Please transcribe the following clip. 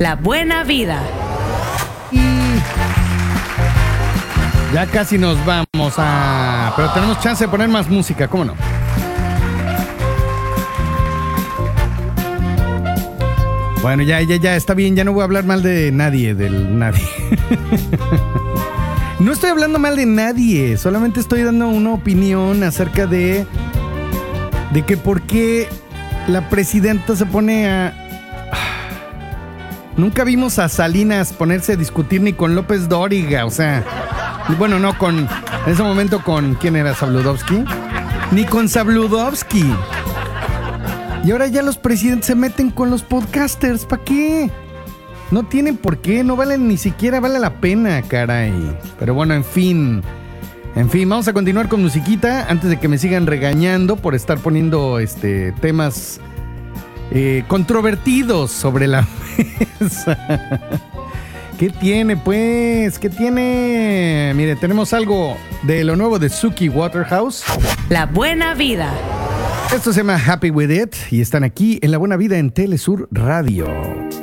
La Buena Vida. Y ya casi nos vamos a... Pero tenemos chance de poner más música, ¿cómo no? Bueno, ya, está bien, ya no voy a hablar mal de nadie, del nadie. No estoy hablando mal de nadie, solamente estoy dando una opinión acerca de que por qué la presidenta se pone a... Nunca vimos a Salinas ponerse a discutir ni con López Dóriga, o sea... Bueno, no con... En ese momento con... ¿Quién era? ¿Sabludovsky? Ni con Sabludovsky. Y ahora ya los presidentes se meten con los podcasters, ¿para qué? No tienen por qué, no valen, ni siquiera vale la pena, caray. Pero bueno, en fin, vamos a continuar con musiquita antes de que me sigan regañando por estar poniendo temas controvertidos sobre la mesa. ¿Qué tiene, pues? ¿Qué tiene? Mire, tenemos algo de lo nuevo de Suki Waterhouse. La Buena Vida. Esto se llama Happy With It y están aquí en La Buena Vida en Telesur Radio.